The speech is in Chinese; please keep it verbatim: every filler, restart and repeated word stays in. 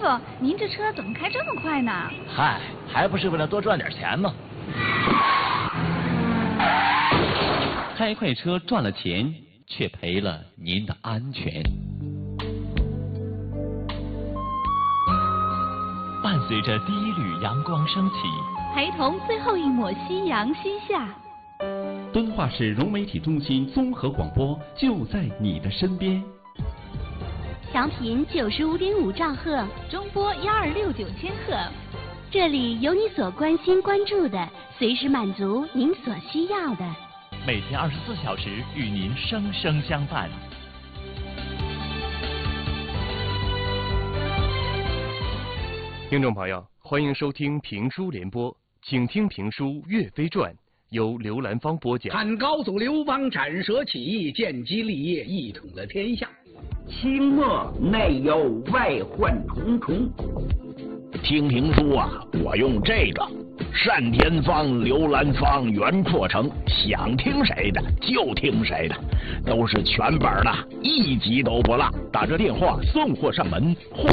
傅，您这车怎么开这么快呢？ 嗨，还不是为了多赚点钱吗？ 开快车赚了钱，却赔了您的安全。伴随着第一缕阳光升起， 陪同最后一抹夕阳西下。 敦化市融媒体中心综合广播就在你的身边。 调频九十五点五兆赫， 中波幺二六九千赫。 这里有你所关心关注的，随时满足您所需要的。 每天二十四小时与您生生相伴。 听众朋友，欢迎收听评书联播，请听评书《岳飞传》，由刘兰芳播讲。 汉高祖刘邦斩蛇起义，建基立业，一统了天下。 清末内忧外患重重。 听评书啊，我用这个单田芳、刘兰芳、袁阔成，想听谁的就听谁的，都是全本的，一集都不落。打这电话送货上门。